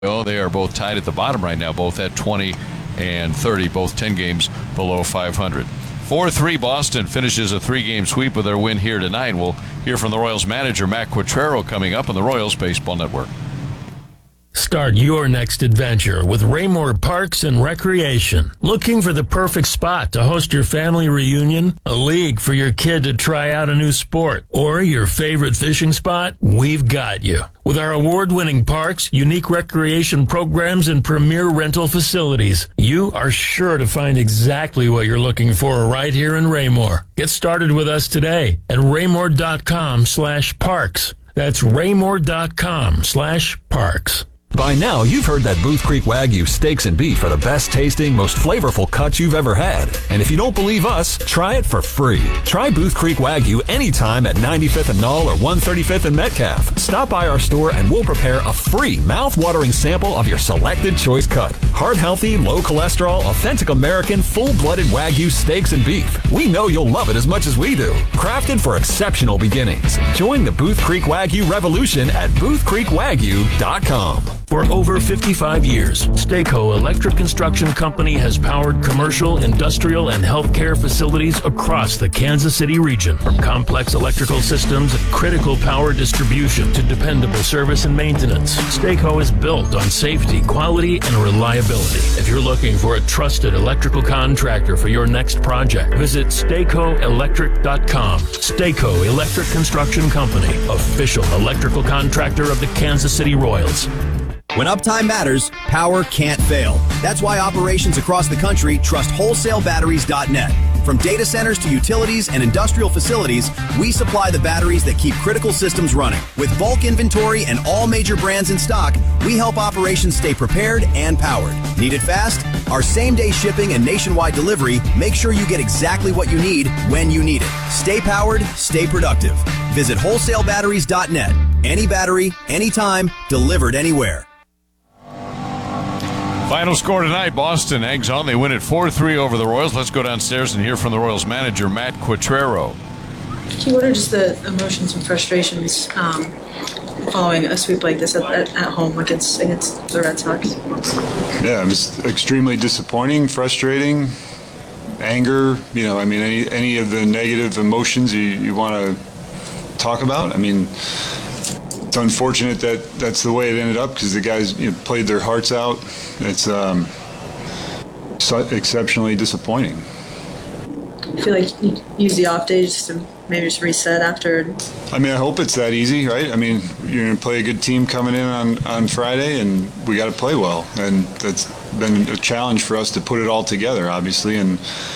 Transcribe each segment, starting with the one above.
Oh, they are both tied at the bottom right now, both at 20 and 30, both 10 games below 500. 4-3 Boston finishes a 3-game sweep with their win here tonight. We'll hear from the Royals manager, Matt Quatraro, coming up on the Royals Baseball Network. Start your next adventure with Raymore Parks and Recreation. Looking for the perfect spot to host your family reunion, a league for your kid to try out a new sport, or your favorite fishing spot? We've got you. With our award-winning parks, unique recreation programs, and premier rental facilities, you are sure to find exactly what you're looking for right here in Raymore. Get started with us today at raymore.com/parks. That's raymore.com/parks. By now, you've heard that Booth Creek Wagyu steaks and beef are the best tasting, most flavorful cuts you've ever had. And if you don't believe us, try it for free. Try Booth Creek Wagyu anytime at 95th and Knoll or 135th and Metcalf. Stop by our store and we'll prepare a free mouth-watering sample of your selected choice cut. Heart-healthy, low-cholesterol, authentic American, full-blooded Wagyu steaks and beef. We know you'll love it as much as we do. Crafted for exceptional beginnings. Join the Booth Creek Wagyu revolution at boothcreekwagyu.com. For over 55 years, Stayco Electric Construction Company has powered commercial, industrial, and healthcare facilities across the Kansas City region. From complex electrical systems and critical power distribution to dependable service and maintenance, Stayco is built on safety, quality, and reliability. If you're looking for a trusted electrical contractor for your next project, visit StaycoElectric.com. Stayco Electric Construction Company, official electrical contractor of the Kansas City Royals. When uptime matters, power can't fail. That's why operations across the country trust WholesaleBatteries.net. From data centers to utilities and industrial facilities, we supply the batteries that keep critical systems running. With bulk inventory and all major brands in stock, we help operations stay prepared and powered. Need it fast? Our same-day shipping and nationwide delivery make sure you get exactly what you need when you need it. Stay powered, stay productive. Visit WholesaleBatteries.net. Any battery, anytime, delivered anywhere. Final score tonight, Boston eggs on. They win it 4-3 over the Royals. Let's go downstairs and hear from the Royals manager, Matt Quatraro. What are just the emotions and frustrations following a sweep like this at home against the Red Sox? Yeah, it was extremely disappointing, frustrating, anger. Any of the negative emotions you want to talk about. It's unfortunate that that's the way it ended up because the guys played their hearts out. It's exceptionally disappointing. I feel like you use the off days to maybe just reset after. I hope it's that easy, right? You're going to play a good team coming in on Friday, and we got to play well. And that's been a challenge for us to put it all together, obviously. And,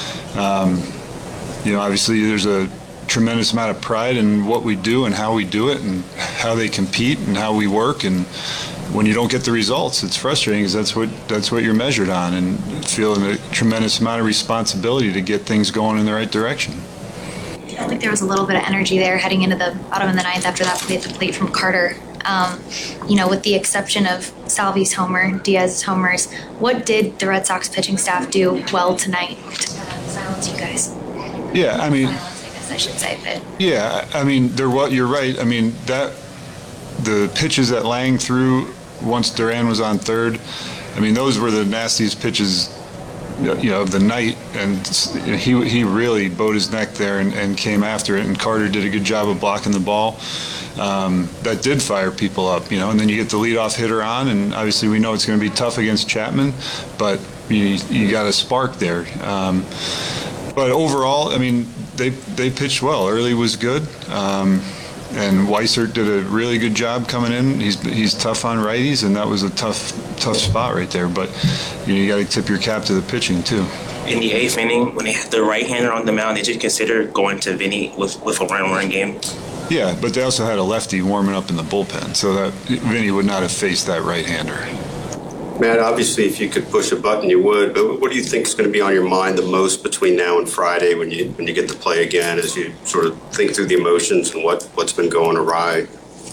obviously there's a tremendous amount of pride in what we do and how we do it and how they compete and how we work. And when you don't get the results, it's frustrating because that's what you're measured on, and feeling a tremendous amount of responsibility to get things going in the right direction. I think there was a little bit of energy there heading into the bottom of the ninth after that play at the plate from Carter. With the exception of Salvi's homer, Diaz's homers, what did the Red Sox pitching staff do well tonight to silence you guys? Yeah, I should say, but yeah, you're right. That the pitches that Lang threw once Duran was on third, those were the nastiest pitches, of the night, and he really bowed his neck there and came after it. And Carter did a good job of blocking the ball. That did fire people up, And then you get the leadoff hitter on, and obviously we know it's going to be tough against Chapman, but you got a spark there. But overall, they pitched well. Early was good, and Weissert did a really good job coming in. He's tough on righties, and that was a tough spot right there. But you got to tip your cap to the pitching too. In the eighth inning, when they had the right-hander on the mound, did you consider going to Vinny with a run game? Yeah, but they also had a lefty warming up in the bullpen, so that Vinny would not have faced that right-hander. Matt, obviously, if you could push a button, you would. But what do you think is going to be on your mind the most between now and Friday when you get to play again, as you sort of think through the emotions and what's been going awry?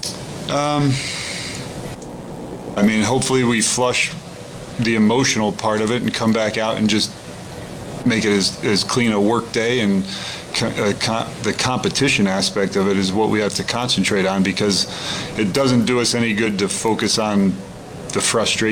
Hopefully we flush the emotional part of it and come back out and just make it as clean a work day, and the competition aspect of it is what we have to concentrate on, because it doesn't do us any good to focus on the frustration